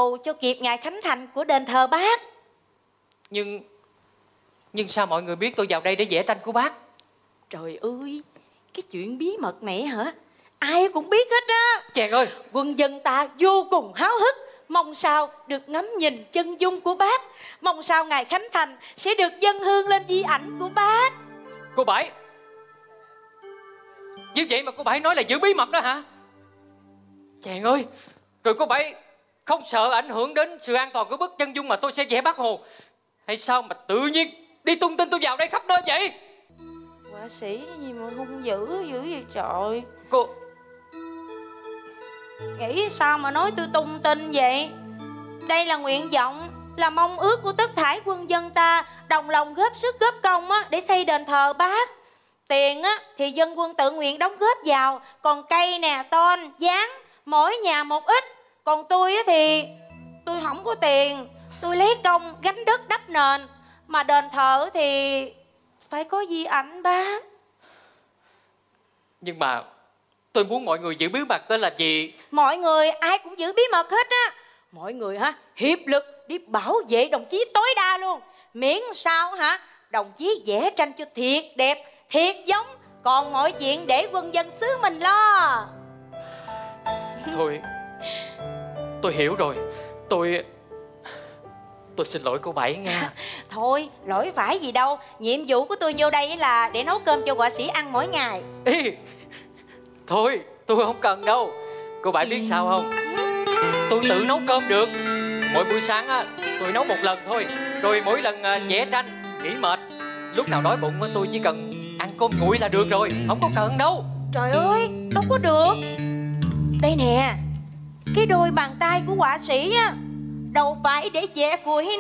thầu cho kịp ngày khánh thành của đền thờ bác. Nhưng sao mọi người biết tôi vào đây để vẽ tranh của bác? Trời ơi, cái chuyện bí mật này hả? Ai cũng biết hết á. Chàng ơi, Quân dân ta vô cùng háo hức, mong sao được ngắm nhìn chân dung của bác, mong sao ngày khánh thành sẽ được dâng hương lên di ảnh của bác. cô Bảy, như vậy mà cô Bảy nói là giữ bí mật đó hả? Chàng ơi, rồi cô Bảy không sợ ảnh hưởng đến sự an toàn của bức chân dung mà tôi sẽ vẽ Bác Hồ, hay sao mà tự nhiên đi tung tin tôi vào đây khắp nơi vậy? Họa sĩ gì mà hung dữ vậy trời? Cô... Nghĩ sao mà nói tôi tung tin vậy? Đây là nguyện vọng, là mong ước của tất thảy quân dân ta, đồng lòng góp sức góp công á, để xây đền thờ bác. Tiền á, thì dân quân tự nguyện đóng góp vào, còn cây nè, tôn, giáng, mỗi nhà một ít. Còn tôi á, thì tôi không có tiền, tôi lấy công gánh đất đắp nền. Mà đền thờ thì phải có di ảnh bác. Nhưng mà tôi muốn mọi người giữ bí mật đó là gì? Mọi người ai cũng giữ bí mật hết á. Mọi người hiệp lực đi bảo vệ đồng chí tối đa luôn. Miễn sao đồng chí vẽ tranh cho thiệt đẹp, thiệt giống. Còn mọi chuyện để quân dân xứ mình lo. Thôi, tôi hiểu rồi. Tôi xin lỗi cô Bảy nha. Thôi, lỗi phải gì đâu. Nhiệm vụ của tôi vô đây là để nấu cơm cho họa sĩ ăn mỗi ngày. Ê, thôi, tôi không cần đâu. Cô Bảy biết sao không? Tôi tự nấu cơm được. Mỗi buổi sáng á, tôi nấu một lần thôi. Rồi mỗi lần vẽ tranh, nghỉ mệt, lúc nào đói bụng á, tôi chỉ cần ăn cơm nguội là được rồi. Không có cần đâu. Trời ơi, đâu có được. Đây nè, cái đôi bàn tay của họa sĩ á, đâu phải để vẽ củi